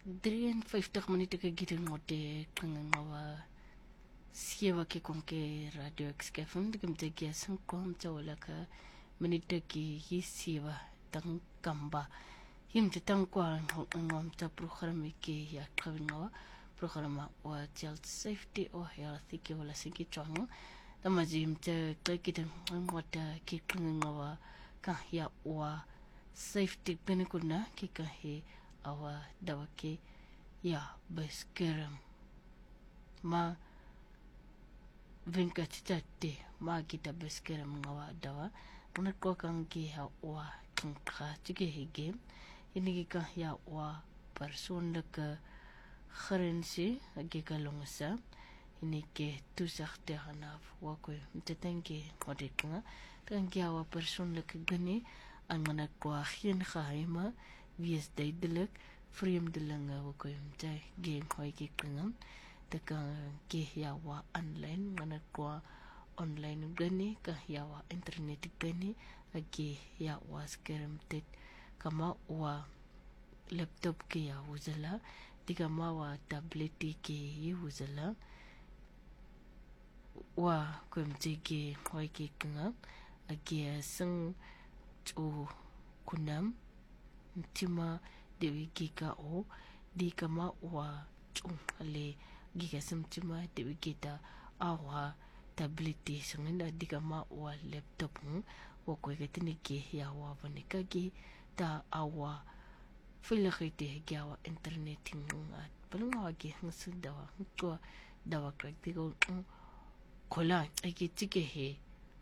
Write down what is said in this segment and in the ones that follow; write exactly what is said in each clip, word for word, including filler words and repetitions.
drieënvyftig minute ke giting ngote kangawa siewa ke konke radio ekskefum de kemte kia sang kom tawala ka minute ki hisiwa tang kamba himte tang kwa ngom ta program ke ya kawingawa programa wa child safety or health ke wala sinki chong tamajim te klekitan ngota ke kangawa ka ya wa safety penikuna ke ka he awa dawake ya beskerem ma vinkachitate ma kita beskerem ngawa dawa unako kang ki ha wa kangka chike he game ini ka ya wa person leke kharensi age ka longsa ini ke tu sachte hanaf wa ko mtetenke odekanga tangya wa person leke gani ang manakwa hin khaima wies duidelik vreemdelinge ook jy geen hoetjie klingam te kan ke ja wa online mana kwa online gani ka ja wa internet gani age ja wa skerm tet kama wa laptop ke ya uzala diga ma wa tablet ke yi uzala wa kumje ke hoetjie klingam age sang tu kunam tima dewi gika o di kama wa chung ale gika tima dewi kita awa tableti sangenda di kama wa laptop wa ko getini ke ya wa bonika gi ta awa filagite ga wa interneting at palunga gi hangsu dawa ko dawa praktigo kola ake tike he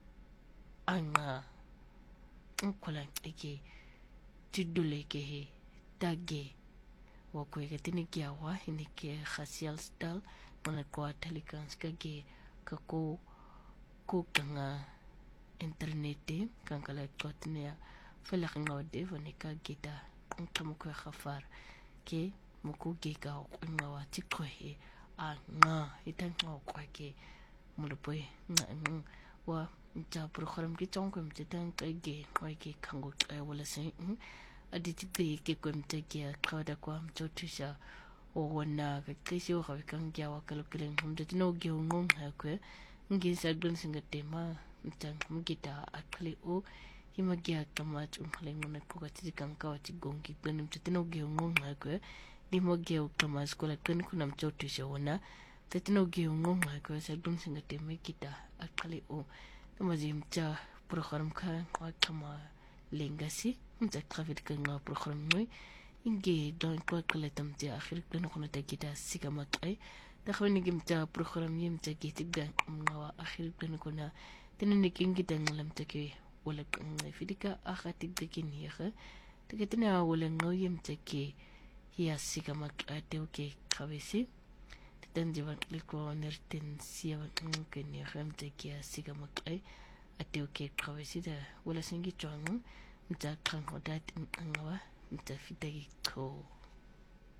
anga kola ake tidule ke he tage wa ko ke tini kia wa ini ke khasial stal mana ko telikans ka ge ka ko ko kanga internet kan kala ko tnia fela ngode vone ka gita kamo ko khafar ke muku ge ka ko wa tikho he a nga itan ko ke mulupoi nga wa ja program ki chong kum te tang ka ge ko ke kango wala se aditi pe ke kum te ke kada kwam chotisha o wana ka kisi o ka kan ja wa kalo kelen hum te no ge ngong ha ko ngi sa gun singa tema tang mugita akli o hima ge kama chum hale ngona ko ka ti kan ka ti gongi penim te no ge ngong ha ko di mo ge o kama skola kan kunam chotisha wana te no ge ngong ha ko sa gun singa tema kita akli o tamazim cha program ka kwa kama lengasi mta kravit ka nga program noi inge don kwa kala tamti akhir kana kuna ta kita sikamat ay ta khawni gimta program yim ta gitig da nga akhir kana kuna tinani kingi ta ngalam ta ke wala nga fidika akhatig da kin hiya ta kitina wala nga yim ta ke hiya sikamat ate okay khavisi tan jivan liko nertin siya kan ya khamta ke sikamat ay ate okay khavisi da wala singi chong mta kan hodat ngawa mta fitagi ko